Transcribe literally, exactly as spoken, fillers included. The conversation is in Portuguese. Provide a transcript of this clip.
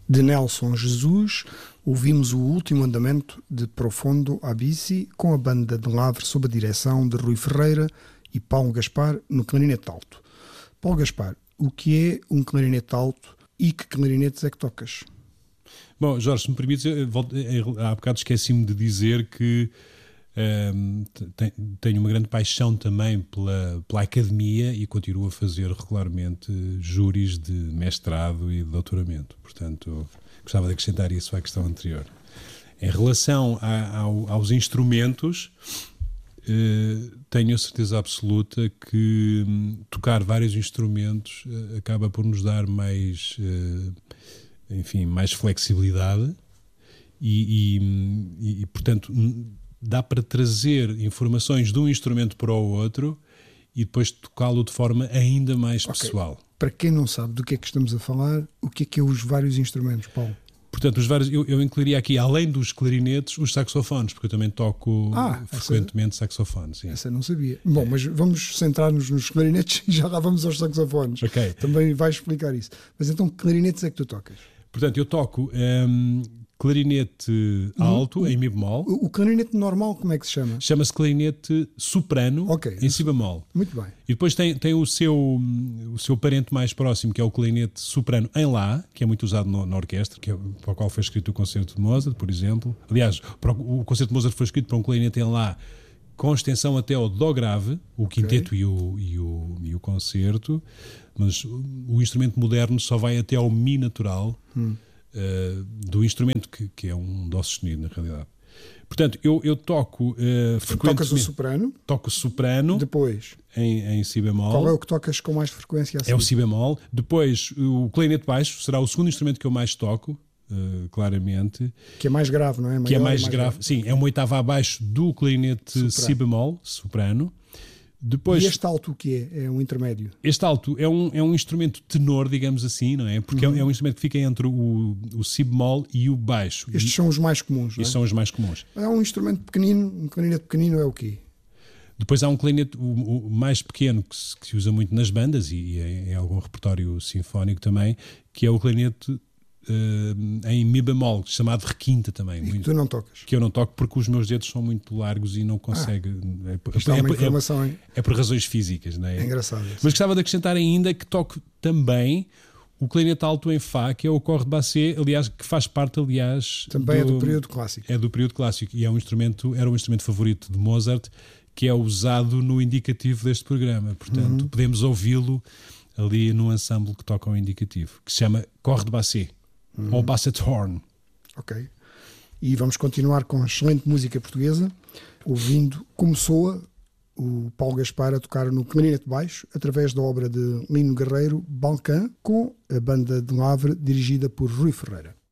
de Nelson Jesus, ouvimos o último andamento de Profondo Abissi com a banda de Lavre sob a direção de Rui Ferreira e Paulo Gaspar no clarinete alto. Paulo Gaspar, o que é um clarinete alto e que clarinetes é que tocas? Bom, Jorge, se me permites, há bocado esqueci-me de dizer que um, tenho uma grande paixão também pela, pela academia e continuo a fazer regularmente júris de mestrado e de doutoramento. Portanto, gostava de acrescentar isso à questão anterior. Em relação a, ao, aos instrumentos, uh, tenho a certeza absoluta que um, tocar vários instrumentos uh, acaba por nos dar mais... Uh, enfim, mais flexibilidade e, e, e, portanto, dá para trazer informações de um instrumento para o outro e depois tocá-lo de forma ainda mais okay. pessoal. Para quem não sabe do que é que estamos a falar, o que é que é os vários instrumentos, Paulo? Portanto, os vários, eu, eu incluiria aqui, além dos clarinetes, os saxofones, porque eu também toco ah, frequentemente essa, saxofone. Sim. Essa não sabia. Bom, é. Mas vamos centrar-nos nos clarinetes e já lá vamos aos saxofones. Okay. Também vais explicar isso. Mas então, que clarinetes é que tu tocas? Portanto, eu toco um, clarinete alto o, em mi bemol. O, o clarinete normal, como é que se chama? Chama-se clarinete soprano okay. em si bemol. Muito bem. E depois tem, tem o, seu, o seu parente mais próximo, que é o clarinete soprano em lá, que é muito usado no, na orquestra, que é, para o qual foi escrito o concerto de Mozart, por exemplo. Aliás, para o, o concerto de Mozart foi escrito para um clarinete em lá com extensão até ao dó grave, o quinteto okay. e, o, e, o, e o concerto, mas o, o instrumento moderno só vai até ao mi natural hum. uh, do instrumento, que, que é um dó sustenido, na realidade. Portanto, eu, eu toco uh, frequentemente... Tocas o soprano? Toco o soprano. Depois? Em, em si bemol. Qual é o que tocas com mais frequência? Assim? É o si bemol. Depois, o clarinete baixo será o segundo instrumento que eu mais toco. Uh, claramente. Que é mais grave, não é? Maior que é mais, mais grave. grave. Sim, é uma oitava abaixo do clarinete soprano. Si bemol, soprano. Depois, e este alto o que é? É um intermédio? Este alto é um, é um instrumento tenor, digamos assim, não é? Porque uhum. é, é um instrumento que fica entre o, o si bemol e o baixo. Estes e, são os mais comuns, não é? Estes são os mais comuns. É um instrumento pequenino, um clarinete pequenino é o quê? Depois há um clarinete, o, o mais pequeno, que se, que se usa muito nas bandas e, e em, em algum repertório sinfónico também, que é o clarinete Uh, em mi bemol, chamado requinta também. E muito, que tu não tocas? Que eu não toco porque os meus dedos são muito largos e não consegue. Ah, é, é, é, uma informação, é, é por razões físicas, não é? É engraçado. Mas gostava de acrescentar ainda que toco também o clarinete alto em Fá, que é o corps de Basset, aliás, que faz parte, aliás. Também do, é do período clássico. É do período clássico e é um instrumento, era um instrumento favorito de Mozart, que é usado no indicativo deste programa. Portanto, uhum. podemos ouvi-lo ali no ensemble que toca o indicativo, que se chama corps de Basset. Hum. Ou Basset Horn. Ok. E vamos continuar com excelente música portuguesa, ouvindo como soa o Paulo Gaspar a tocar no clarinete baixo, através da obra de Lino Guerreiro, Balcã, com a banda de Lavre, dirigida por Rui Ferreira.